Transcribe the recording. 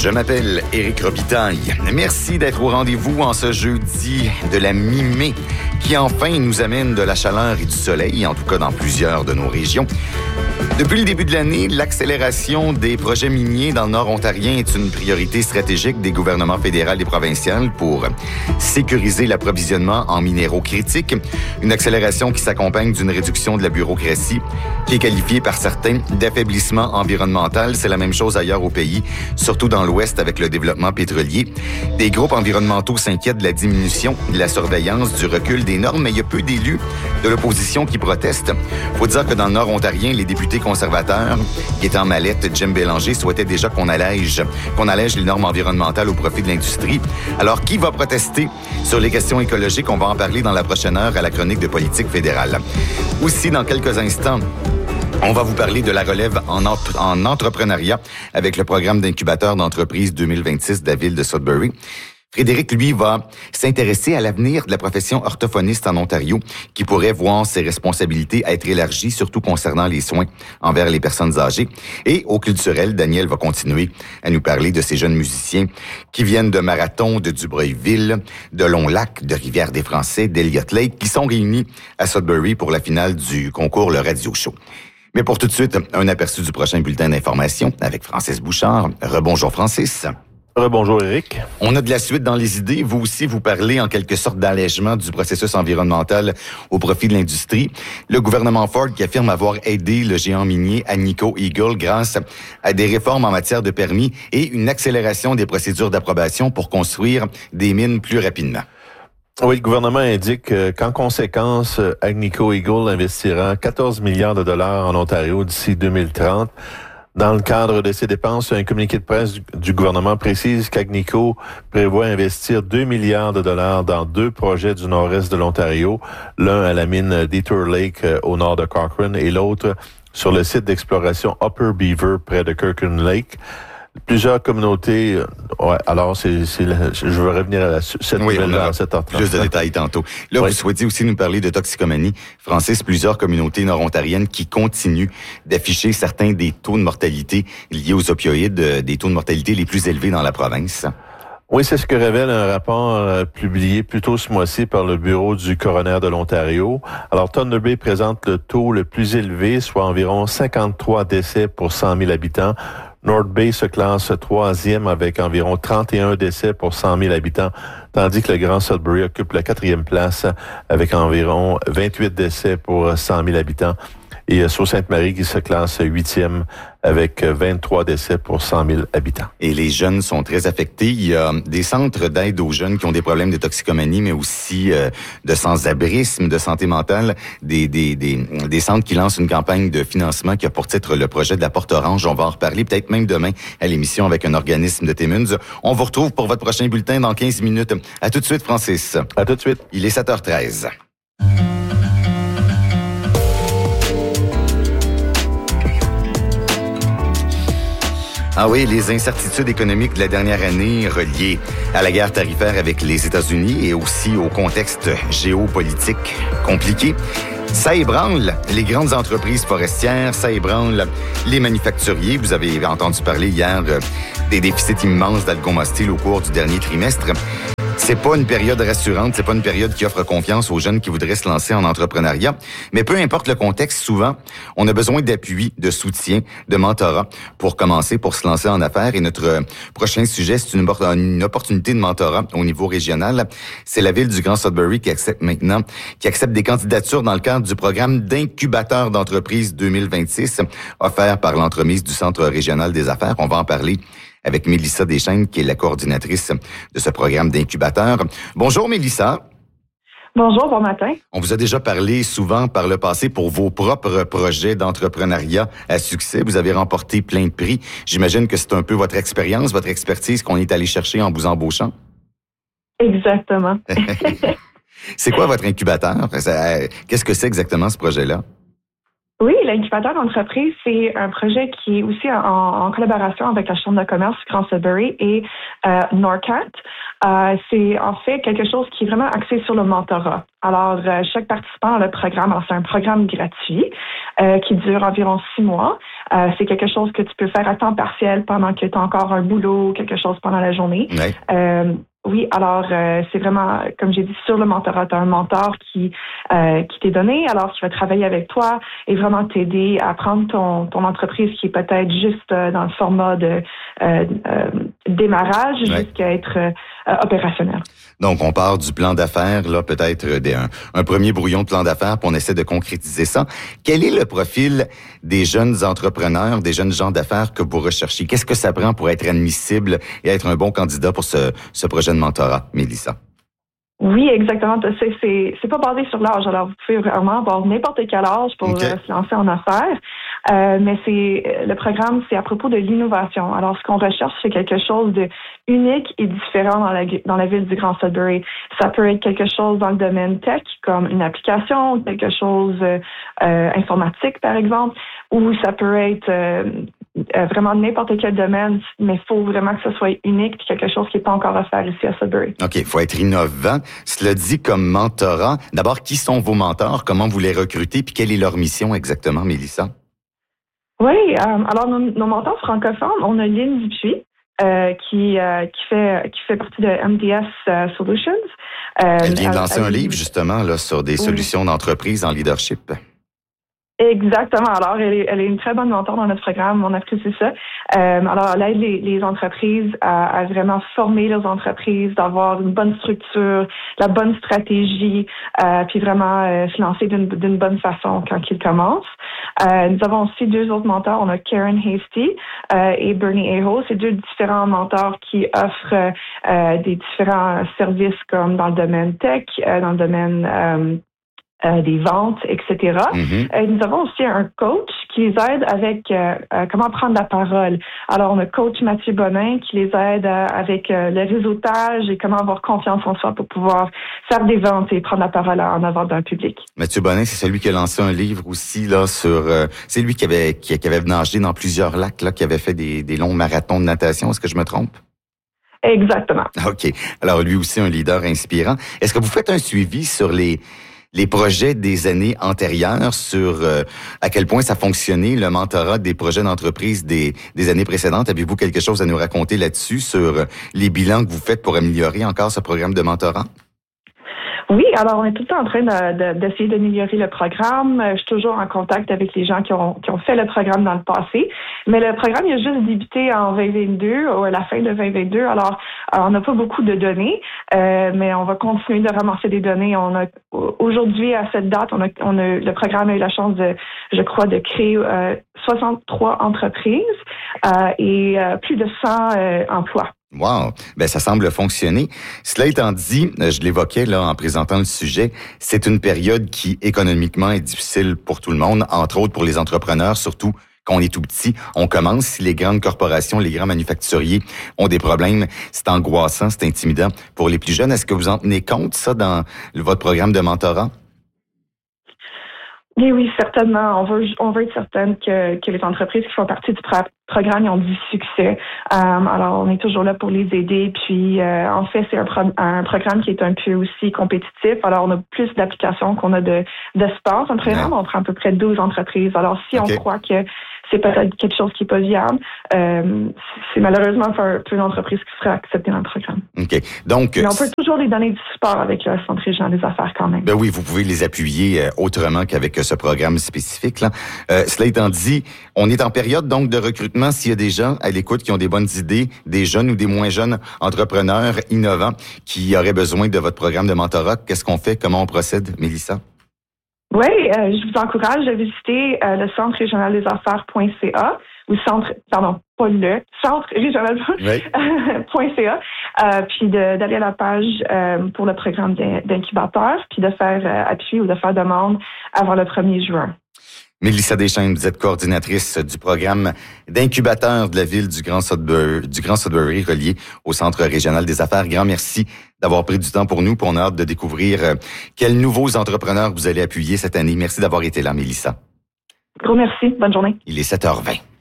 Je m'appelle Éric Robitaille. Merci d'être au rendez-vous en ce jeudi de la mi-mai qui enfin nous amène de la chaleur et du soleil, en tout cas dans plusieurs de nos régions. Depuis le début de l'année, l'accélération des projets miniers dans le nord ontarien est une priorité stratégique des gouvernements fédéral et provincial pour sécuriser l'approvisionnement en minéraux critiques. Une accélération qui s'accompagne d'une réduction de la bureaucratie qui est qualifiée par certains d'affaiblissement environnemental. C'est la même chose ailleurs au pays, surtout dans l'Ouest avec le développement pétrolier. Des groupes environnementaux s'inquiètent de la diminution de la surveillance, du recul des normes, mais il y a peu d'élus de l'opposition qui protestent. Faut dire que dans le nord ontarien, les députés conservateurs, qui étaient en mallette, Jim Bélanger, souhaitait déjà qu'on allège les normes environnementales au profit de l'industrie. Alors, qui va protester sur les questions écologiques? On va en parler dans la prochaine heure à la chronique de politique fédérale. Aussi, dans quelques instants, on va vous parler de la relève en entrepreneuriat avec le programme d'incubateur d'entreprise 2026 de la ville de Sudbury. Frédéric, lui, va s'intéresser à l'avenir de la profession orthophoniste en Ontario, qui pourrait voir ses responsabilités être élargies, surtout concernant les soins envers les personnes âgées. Et au culturel, Daniel va continuer à nous parler de ces jeunes musiciens qui viennent de Marathon, de Dubreuilville, de Long-Lac, de Rivière-des-Français, d'Elliott Lake, qui sont réunis à Sudbury pour la finale du concours Le Radio Show. Mais pour tout de suite, un aperçu du prochain bulletin d'information avec Francis Bouchard. Rebonjour Francis. Bonjour Éric. On a de la suite dans les idées. Vous aussi, vous parlez en quelque sorte d'allègement du processus environnemental au profit de l'industrie. Le gouvernement Ford qui affirme avoir aidé le géant minier Agnico Eagle grâce à des réformes en matière de permis et une accélération des procédures d'approbation pour construire des mines plus rapidement. Oui, le gouvernement indique qu'en conséquence, Agnico Eagle investira 14 milliards de dollars en Ontario d'ici 2030. Dans le cadre de ces dépenses, un communiqué de presse du gouvernement précise qu'Agnico prévoit investir 2 milliards de dollars dans 2 projets du nord-est de l'Ontario, l'un à la mine Detour Lake au nord de Cochrane et l'autre sur le site d'exploration Upper Beaver près de Kirkland Lake. Plusieurs communautés, alors je veux revenir à cette nouvelle-là, cette heure. Plus de détails tantôt. Là, Vous souhaitez aussi nous parler de toxicomanie. Francis, plusieurs communautés nord-ontariennes qui continuent d'afficher certains des taux de mortalité liés aux opioïdes, des taux de mortalité les plus élevés dans la province. Oui, c'est ce que révèle un rapport publié plus tôt ce mois-ci par le bureau du coroner de l'Ontario. Alors, Thunder Bay présente le taux le plus élevé, soit environ 53 décès pour 100 000 habitants. North Bay se classe 3e avec environ 31 décès pour 100 000 habitants, tandis que le Grand Sudbury occupe la 4e place avec environ 28 décès pour 100 000 habitants. Et Sault-Sainte-Marie qui se classe 8e avec 23 décès pour 100 000 habitants. Et les jeunes sont très affectés. Il y a des centres d'aide aux jeunes qui ont des problèmes de toxicomanie, mais aussi de sans-abrisme, de santé mentale. Des centres qui lancent une campagne de financement qui a pour titre le projet de la Porte Orange. On va en reparler peut-être même demain à l'émission avec un organisme de Timmins. On vous retrouve pour votre prochain bulletin dans 15 minutes. À tout de suite, Francis. À tout de suite. Il est 7h13. Ah oui, les incertitudes économiques de la dernière année reliées à la guerre tarifaire avec les États-Unis et aussi au contexte géopolitique compliqué. Ça ébranle les grandes entreprises forestières, ça ébranle les manufacturiers. Vous avez entendu parler hier des déficits immenses d'Algoma Steel au cours du dernier trimestre. C'est pas une période rassurante, c'est pas une période qui offre confiance aux jeunes qui voudraient se lancer en entrepreneuriat. Mais peu importe le contexte, souvent, on a besoin d'appui, de soutien, de mentorat pour commencer, pour se lancer en affaires. Et notre prochain sujet, c'est une opportunité de mentorat au niveau régional. C'est la ville du Grand Sudbury qui accepte des candidatures dans le cadre du programme d'incubateur d'entreprise 2026 offert par l'entremise du Centre régional des affaires. On va en parler avec Mélissa Deschênes, qui est la coordinatrice de ce programme d'incubateur. Bonjour Mélissa. Bonjour, bon matin. On vous a déjà parlé souvent par le passé pour vos propres projets d'entrepreneuriat à succès. Vous avez remporté plein de prix. J'imagine que c'est un peu votre expérience, votre expertise qu'on est allé chercher en vous embauchant. Exactement. C'est quoi votre incubateur? Qu'est-ce que c'est exactement ce projet-là? Oui, l'incubateur d'entreprise, c'est un projet qui est aussi en collaboration avec la Chambre de commerce du Grand Sudbury et NORCAT. C'est en fait quelque chose qui est vraiment axé sur le mentorat. Alors, chaque participant a le programme. Alors, c'est un programme gratuit qui dure environ 6 mois. C'est quelque chose que tu peux faire à temps partiel pendant que tu as encore un boulot, quelque chose pendant la journée. Ouais. Oui, alors c'est vraiment, comme j'ai dit, sur le mentorat. Tu as un mentor qui t'est donné, alors qui va travailler avec toi et vraiment t'aider à prendre ton entreprise qui est peut-être juste dans le format de démarrage jusqu'à être opérationnel. Donc, on part du plan d'affaires, là, peut-être un premier brouillon de plan d'affaires, puis on essaie de concrétiser ça. Quel est le profil des jeunes entrepreneurs, des jeunes gens d'affaires que vous recherchez? Qu'est-ce que ça prend pour être admissible et être un bon candidat pour ce projet de mentorat, Mélissa? Oui, exactement. C'est pas basé sur l'âge. Alors, vous pouvez vraiment avoir n'importe quel âge pour se lancer en affaires. Mais le programme, c'est à propos de l'innovation. Alors, ce qu'on recherche, c'est quelque chose de unique et différent dans la ville du Grand Sudbury. Ça peut être quelque chose dans le domaine tech, comme une application, quelque chose informatique, par exemple, ou ça peut être vraiment n'importe quel domaine, mais il faut vraiment que ce soit unique et quelque chose qui n'est pas encore offert ici à Sudbury. OK, il faut être innovant. Cela dit, comme mentorat, d'abord, qui sont vos mentors? Comment vous les recrutez? Puis quelle est leur mission exactement, Mélissa? Oui, alors nos mentors francophones, on a Lynn Dupuis, qui fait partie de MDS Solutions. Elle vient de lancer un livre, justement, là, sur des solutions d'entreprise en leadership. Exactement. Alors, elle est une très bonne mentor dans notre programme. On apprécie ça. Alors, elle aide les entreprises à vraiment former leurs entreprises, d'avoir une bonne structure, la bonne stratégie, puis vraiment se lancer d'une bonne façon quand ils commencent. Nous avons aussi 2 autres mentors. On a Karen Hasty et Bernie Aho. C'est 2 différents mentors qui offrent des différents services comme dans le domaine tech, dans le domaine des ventes, etc. Mm-hmm. Nous avons aussi un coach qui les aide avec comment prendre la parole. Alors, on a coach Mathieu Bonin qui les aide avec le réseautage et comment avoir confiance en soi pour pouvoir faire des ventes et prendre la parole en avant d'un public. Mathieu Bonin, c'est celui qui a lancé un livre aussi là sur. C'est lui qui avait nagé dans plusieurs lacs, là, qui avait fait des longs marathons de natation. Est-ce que je me trompe? Exactement. OK. Alors, lui aussi, un leader inspirant. Est-ce que vous faites un suivi sur les projets des années antérieures, sur à quel point ça fonctionnait, le mentorat des projets d'entreprise des années précédentes? Avez-vous quelque chose à nous raconter là-dessus, sur les bilans que vous faites pour améliorer encore ce programme de mentorat? Oui, alors on est tout le temps en train d'essayer d'améliorer le programme. Je suis toujours en contact avec les gens qui ont fait le programme dans le passé. Mais le programme, il a juste débuté en 2022, ou à la fin de 2022. Alors, on n'a pas beaucoup de données, mais on va continuer de ramasser des données. Aujourd'hui, à cette date, le programme a eu la chance je crois, de créer 63 entreprises et plus de 100 emplois. Wow! Ben, ça semble fonctionner. Cela étant dit, je l'évoquais là en présentant le sujet, c'est une période qui, économiquement, est difficile pour tout le monde, entre autres pour les entrepreneurs, surtout quand on est tout petit. On commence, si les grandes corporations, les grands manufacturiers ont des problèmes, c'est angoissant, c'est intimidant. Pour les plus jeunes, est-ce que vous en tenez compte, ça, dans votre programme de mentorat? Oui, certainement. On veut être certaine que les entreprises qui font partie du programme ont du succès. Alors, on est toujours là pour les aider. Puis, en fait, c'est un programme qui est un peu aussi compétitif. Alors, on a plus d'applications qu'on a d'espace. Un programme, on prend à peu près 12 entreprises. Alors, si on croit que c'est peut-être quelque chose qui n'est pas viable, c'est malheureusement un peu une entreprise qui sera acceptée dans le programme. OK. Donc, mais on peut toujours les donner du support avec le Centre régional des affaires quand même. Ben oui, vous pouvez les appuyer autrement qu'avec ce programme spécifique, là. Cela étant dit, on est en période donc de recrutement. S'il y a des gens à l'écoute qui ont des bonnes idées, des jeunes ou des moins jeunes entrepreneurs innovants qui auraient besoin de votre programme de mentorat, qu'est-ce qu'on fait? Comment on procède, Mélissa? Oui, je vous encourage à visiter le centre régional des affaires.ca ou centre régional.ca, puis d'aller à la page pour le programme d'incubateur, puis de faire appui ou de faire demande avant le 1er juin. Mélissa Deschênes, vous êtes coordinatrice du programme d'incubateur de la ville du Grand Sudbury relié au Centre régional des affaires. Grand merci d'avoir pris du temps pour nous, puis on a hâte de découvrir quels nouveaux entrepreneurs vous allez appuyer cette année. Merci d'avoir été là, Mélissa. Gros merci. Bonne journée. Il est 7h20.